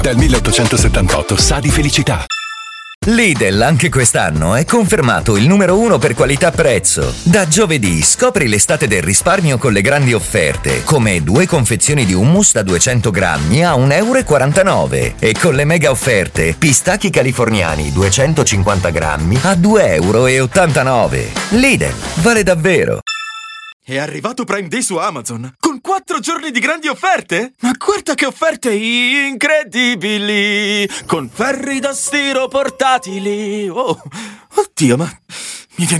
Dal 1878 sa di felicità. Lidl anche quest'anno è confermato il numero 1 per qualità-prezzo. Da giovedì scopri l'estate del risparmio con le grandi offerte, come 2 confezioni di hummus da 200 grammi a 1,49 € e con le mega offerte pistacchi californiani 250 grammi a 2,89 €. Lidl, vale davvero! È arrivato Prime Day su Amazon, con 4 giorni di grandi offerte? Ma guarda che offerte incredibili! Con ferri da stiro portatili! Oh, oddio, ma